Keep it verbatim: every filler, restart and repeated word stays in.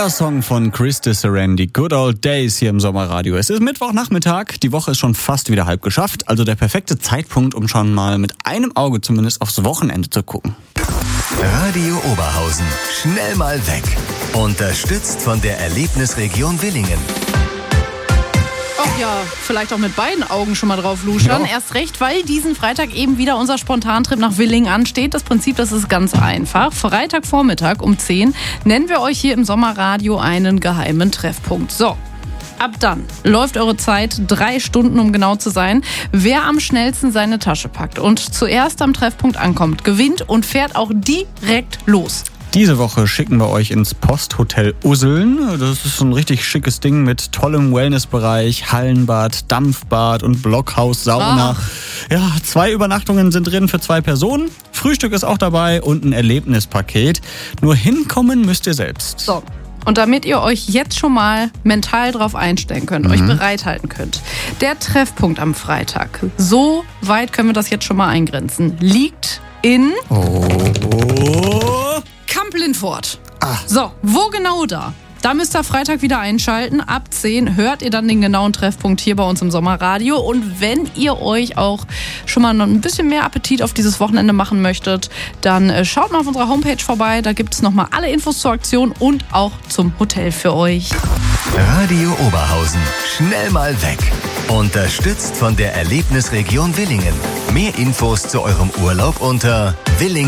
Toller Song von Chris Disserendi, Good Old Days hier im Sommerradio. Es ist Mittwochnachmittag, die Woche ist schon fast wieder halb geschafft. Also der perfekte Zeitpunkt, um schon mal mit einem Auge zumindest aufs Wochenende zu gucken. Radio Oberhausen, schnell mal weg. Unterstützt von der Erlebnisregion Willingen. Ach ja, vielleicht auch mit beiden Augen schon mal drauf luschern. Ja. Erst recht, weil diesen Freitag eben wieder unser Spontantrip nach Willingen ansteht. Das Prinzip, das ist ganz einfach. Freitagvormittag um zehn nennen wir euch hier im Sommerradio einen geheimen Treffpunkt. So. Ab dann läuft eure Zeit, drei Stunden, um genau zu sein. Wer am schnellsten seine Tasche packt und zuerst am Treffpunkt ankommt, gewinnt und fährt auch direkt los. Diese Woche schicken wir euch ins Posthotel Usseln. Das ist so ein richtig schickes Ding mit tollem Wellnessbereich, Hallenbad, Dampfbad und Blockhaus, Sauna. Ach. Ja, zwei Übernachtungen sind drin für zwei Personen. Frühstück ist auch dabei und ein Erlebnispaket. Nur hinkommen müsst ihr selbst. So. Und damit ihr euch jetzt schon mal mental drauf einstellen könnt, mhm. euch bereithalten könnt, der Treffpunkt am Freitag, so weit können wir das jetzt schon mal eingrenzen, liegt in Oh. Kamp-Lindfort. Ah. So, wo genau da? Da müsst ihr Freitag wieder einschalten. Ab zehn hört ihr dann den genauen Treffpunkt hier bei uns im Sommerradio. Und wenn ihr euch auch schon mal noch ein bisschen mehr Appetit auf dieses Wochenende machen möchtet, dann schaut mal auf unserer Homepage vorbei. Da gibt es nochmal alle Infos zur Aktion und auch zum Hotel für euch. Radio Oberhausen, schnell mal weg. Unterstützt von der Erlebnisregion Willingen. Mehr Infos zu eurem Urlaub unter Willingen.